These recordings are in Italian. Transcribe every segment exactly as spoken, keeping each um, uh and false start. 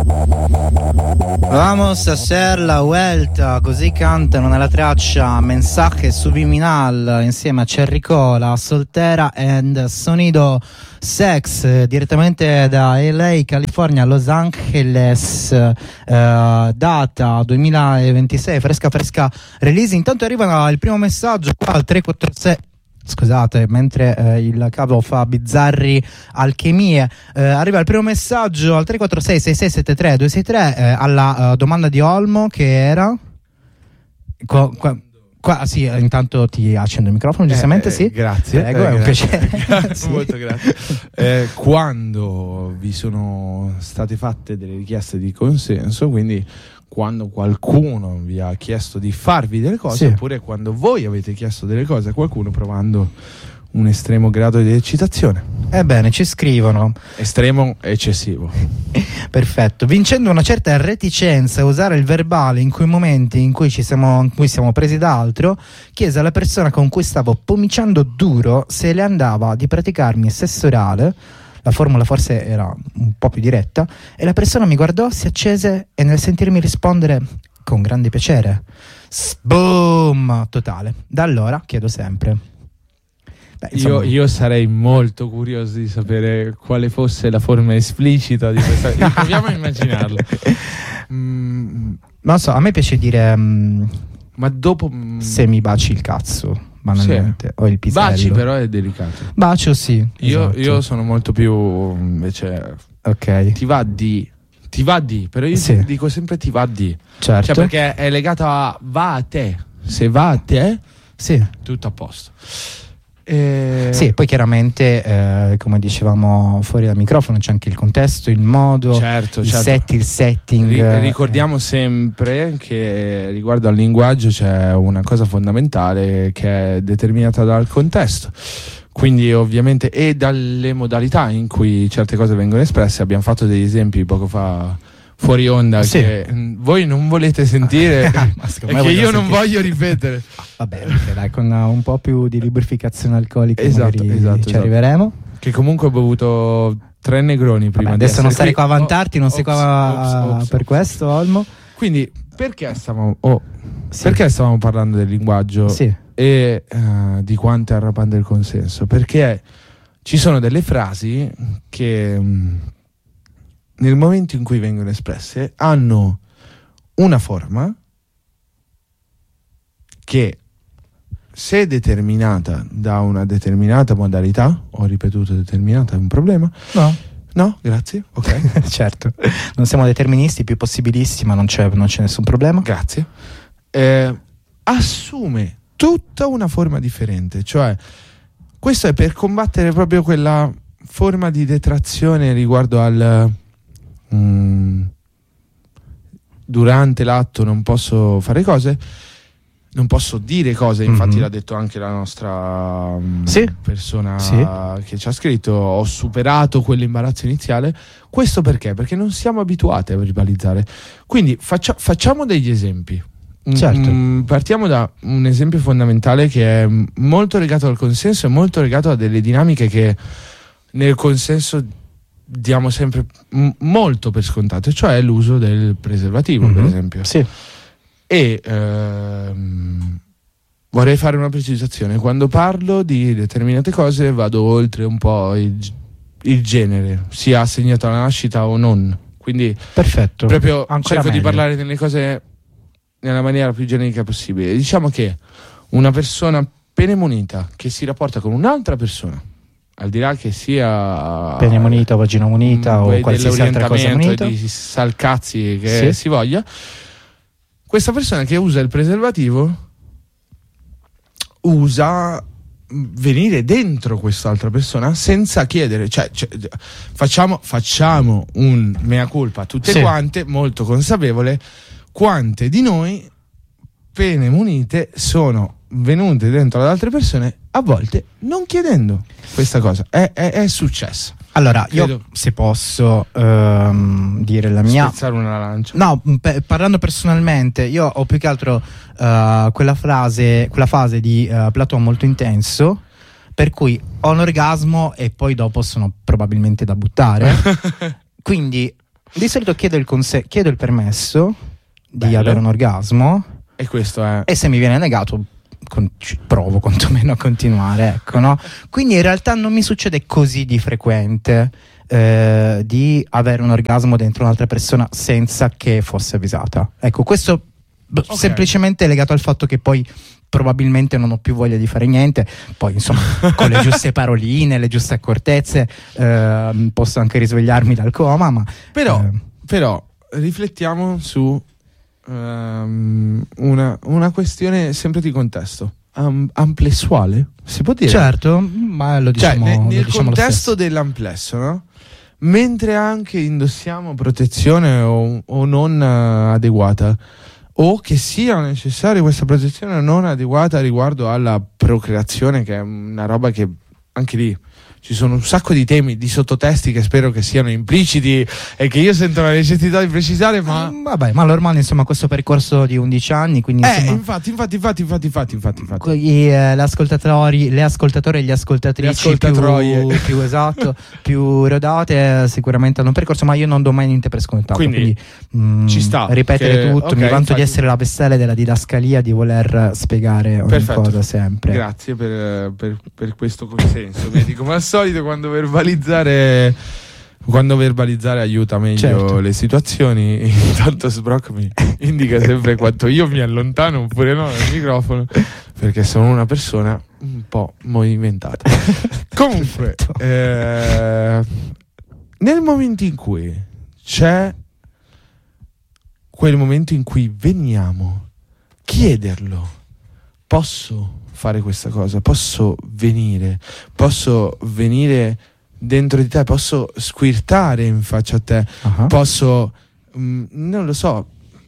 Vamos a hacer la vuelta, così cantano nella traccia Mensaje Subliminal insieme a Cherry Cola, Soltera and Sonido Sex, direttamente da L A, California, Los Angeles, eh, data duemilaventisei, fresca fresca release. Intanto arriva il primo messaggio qua al tre quattro sei. Scusate, mentre eh, il capo fa bizzarri alchimie, eh, arriva il primo messaggio al tre quattro sei sei sei sette tre due sei tre eh, alla uh, domanda di Olmo, che era qua, qua, qua, sì, intanto ti accendo il microfono, giustamente. eh, sì, grazie, prego, eh, è un grazie. piacere. Grazie, Sì. molto grazie. Eh, quando vi sono state fatte delle richieste di consenso, quindi quando qualcuno vi ha chiesto di farvi delle cose, sì, oppure quando voi avete chiesto delle cose a qualcuno provando un estremo grado di eccitazione. Ebbene, ci scrivono estremo eccessivo. Perfetto. Vincendo una certa reticenza a usare il verbale in quei momenti in cui ci siamo, in cui siamo presi da altro, chiese alla persona con cui stavo pomiciando duro se le andava di praticarmi sesso orale. La formula forse era un po' più diretta e la persona mi guardò, si accese e nel sentirmi rispondere con grande piacere, boom totale. Da allora chiedo sempre. Beh, io, io sarei molto curioso di sapere quale fosse la forma esplicita di questa. Proviamo a immaginarla. mm, non so, a me piace dire mm, ma dopo mm, se mi baci il cazzo, banalmente, sì, o il pisello. Baci però è delicato. Bacio sì. Io, esatto. io sono molto più invece. Ok. Ti va di. Ti va di, però io sì, dico sempre ti va di. Certo. Cioè, perché è legato a va a te. Se va a te, sì, tutto a posto. E... Sì, poi chiaramente eh, come dicevamo fuori dal microfono c'è anche il contesto, il modo, certo, il certo. set, il setting. Ri- ricordiamo sempre che riguardo al linguaggio c'è una cosa fondamentale che è determinata dal contesto, quindi ovviamente, e dalle modalità in cui certe cose vengono espresse. Abbiamo fatto degli esempi poco fa fuori onda, sì, che voi non volete sentire e che io non voglio ripetere. Vabbè, okay, dai, con un po' più di lubrificazione alcolica, esatto, esatto, ci esatto. arriveremo. Che comunque ho bevuto tre negroni prima. Vabbè, di adesso non stare qui. qua a vantarti, non ops, sei qua ops, ops, per ops, questo, Olmo. Quindi perché stavamo oh, sì. perché stavamo parlando del linguaggio, sì, e uh, di quanto è arrapante il consenso? Perché ci sono delle frasi che um, nel momento in cui vengono espresse hanno una forma che, se determinata da una determinata modalità, ho ripetuto determinata, è un problema? No. No, grazie, ok. Certo, non siamo deterministi, più possibilisti, ma non c'è, non c'è nessun problema. Grazie. Eh, assume tutta una forma differente, cioè questo è per combattere proprio quella forma di detrazione riguardo al mm, durante l'atto non posso fare cose, non posso dire cose, infatti, mm-hmm, l'ha detto anche la nostra um, sì, persona sì, che ci ha scritto, ho superato quell'imbarazzo iniziale. Questo perché? Perché non siamo abituati a verbalizzare. Quindi faccia, facciamo degli esempi. Certo. Mm, partiamo da un esempio fondamentale che è molto legato al consenso e molto legato a delle dinamiche che nel consenso diamo sempre m- molto per scontato, cioè l'uso del preservativo, mm-hmm, per esempio. Sì. E ehm, vorrei fare una precisazione: quando parlo di determinate cose vado oltre un po' il, il genere, sia assegnato alla nascita o non, quindi perfetto, proprio ancora cerco meglio di parlare delle cose nella maniera più generica possibile. Diciamo che una persona pene munita che si rapporta con un'altra persona, al di là che sia pene munita o vagina munita mh, o qualsiasi altra cosa munita, di salcazzi che sì, si voglia, questa persona che usa il preservativo usa venire dentro quest'altra persona senza chiedere, cioè, cioè facciamo, facciamo un mea culpa tutte, sì, quante, molto consapevole, quante di noi pene munite sono venute dentro ad altre persone, a volte non chiedendo questa cosa. È, è, è successo. Allora, Credo. io se posso ehm, dire la mia, spezzare una lancia. No, pe- parlando personalmente, io ho più che altro uh, quella frase, quella fase di uh, Platone molto intenso, per cui ho un orgasmo e poi dopo sono probabilmente da buttare. Quindi Di solito chiedo il, conse- chiedo il permesso di Bello. avere un orgasmo. E questo è... E se mi viene negato, con- ci provo quantomeno a continuare, ecco, no? Quindi in realtà non mi succede così di frequente eh, di avere un orgasmo dentro un'altra persona senza che fosse avvisata. Ecco, questo b- Okay. semplicemente legato al fatto che poi probabilmente non ho più voglia di fare niente, poi insomma con le giuste paroline, le giuste accortezze eh, posso anche risvegliarmi dal coma, ma Però, eh, però riflettiamo su um, una, una questione sempre di contesto. Am- amplessuale? Si può dire? certo, ma lo Cioè, diciamo, ne- lo nel diciamo lo contesto stesso. dell'amplesso, no? Mentre anche indossiamo protezione o, o non eh, adeguata, o che sia necessaria questa protezione non adeguata riguardo alla procreazione, che è una roba che anche lì ci sono un sacco di temi, di sottotesti che spero che siano impliciti e che io sento la necessità di precisare, ma Mm, vabbè, ma l'ormone insomma questo percorso di undici anni, quindi eh, insomma infatti, infatti, infatti, infatti, infatti, infatti, infatti. i, eh, le ascoltatori, le ascoltatori e gli ascoltatrici Le ascoltatroie. più, più esatto, più rodate eh, sicuramente hanno un percorso, ma io non do mai niente per scontato. Quindi, Quindi, mm, ci sta, ripetere che- tutto, ok, mi vanto infatti. di essere la vestale della didascalia, di voler spiegare ogni Perfetto. cosa sempre. Grazie per, per, per questo consenso. Vedi, come al solito, quando verbalizzare, quando verbalizzare aiuta meglio Certo. le situazioni. Intanto Sbrock mi indica sempre quanto io mi allontano oppure no dal microfono, perché sono una persona un po' movimentata. Comunque, eh, nel momento in cui c'è quel momento in cui veniamo, chiederlo, posso fare questa cosa, posso venire, posso venire dentro di te, posso squirtare in faccia a te, Ah. posso, mh, non lo so,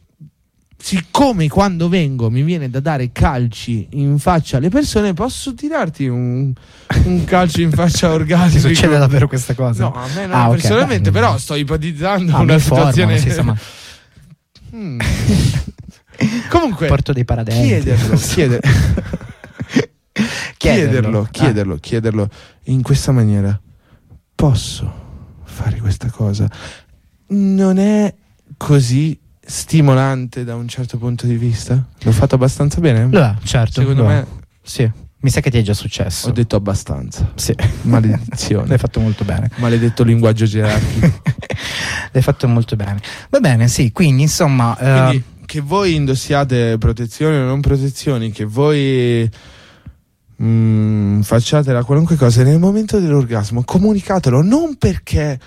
siccome quando vengo mi viene da dare calci in faccia alle persone, posso tirarti un, un calcio in faccia Ti orgasmico. succede davvero questa cosa? No, a me non Ah, ok, personalmente, beh. però sto ipotizzando Ah, mi una informo, situazione. sì, insomma, Mm. Comunque, porto dei paradenti. chiederlo, chieder- chiederlo, chiederlo, chiederlo in questa maniera. Posso fare questa cosa? Non è così stimolante da un certo punto di vista? L'ho fatto abbastanza bene? Lo è, certo. Secondo lo è. me Sì, mi sa che ti è già successo. ho detto abbastanza. Sì. Maledizione. L'hai fatto molto bene. Maledetto linguaggio gerarchico. L'hai fatto molto bene. Va bene, sì, quindi insomma eh, Quindi, che voi indossiate protezioni o non protezioni, che voi mm, facciate la qualunque cosa, nel momento dell'orgasmo comunicatelo, non perché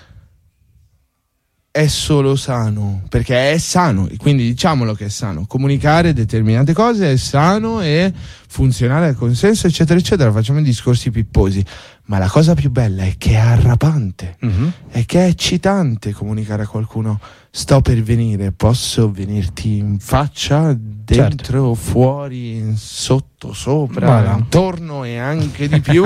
è solo sano, perché è sano, e quindi diciamolo che è sano. Comunicare determinate cose è sano e funzionale al consenso, eccetera eccetera. Facciamo discorsi pipposi, ma la cosa più bella è che è arrapante, mhm. è che è eccitante comunicare a qualcuno: sto per venire, posso venirti in faccia, dentro, fuori, in sotto, sopra, Voilà. intorno e anche di più.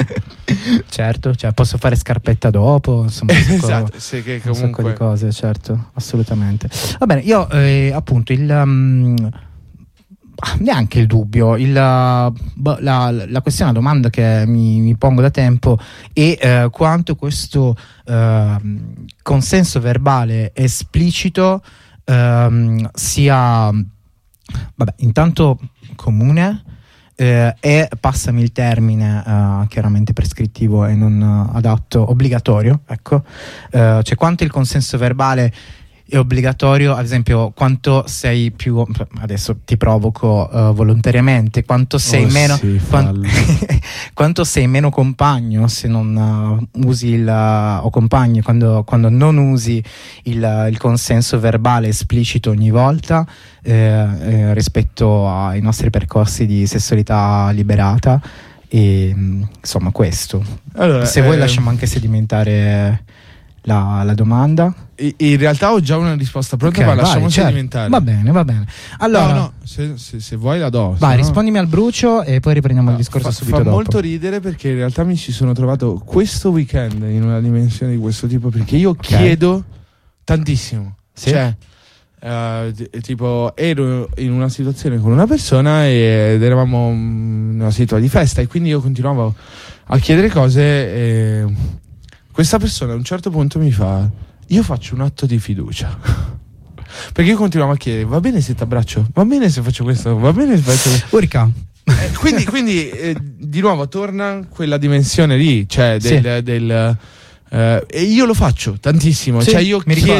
Certo, cioè posso fare scarpetta dopo, insomma, un sacco- Esatto, sì, che un sacco comunque di cose, certo, assolutamente. Va bene, io eh, appunto il um, ah, neanche il dubbio, il, uh, boh, la, la questione, la domanda che mi, mi pongo da tempo è eh, quanto questo eh, consenso verbale esplicito ehm, sia, vabbè, intanto comune. Eh, e passami il termine eh, chiaramente prescrittivo e non eh, adatto, obbligatorio, ecco. Eh, cioè quanto il consenso verbale è obbligatorio, ad esempio quanto sei più, adesso ti provoco uh, volontariamente, quanto sei Oh, meno sì, quan- quanto sei meno compagno se non uh, usi il uh, o compagno quando, quando non usi il, il consenso verbale esplicito ogni volta eh, eh, rispetto ai nostri percorsi di sessualità liberata. E insomma questo, allora, se vuoi eh, lasciamo anche sedimentare la, la domanda. in realtà ho già una risposta pronta, Ok, ma vai, lasciamo certo. sedimentare. Va bene, va bene. Allora, no, no, se, se, se vuoi la do. vai, se no- rispondimi al brucio e poi riprendiamo No, il discorso fa, subito fa dopo. molto ridere, perché in realtà mi ci sono trovato questo weekend in una dimensione di questo tipo, perché io chiedo tantissimo. Sì? Cioè, eh, t- tipo, ero in una situazione con una persona ed eravamo in una situazione di festa, e quindi io continuavo a chiedere cose, e questa persona a un certo punto mi fa: io faccio un atto di fiducia. Perché io continuavo a chiedere, va bene se ti abbraccio, va bene se faccio questo, va bene se faccio questo. Urca. Eh, quindi quindi eh, di nuovo torna quella dimensione lì, cioè del, Sì. del, del eh, e io lo faccio tantissimo, Sì, cioè io mi chiedo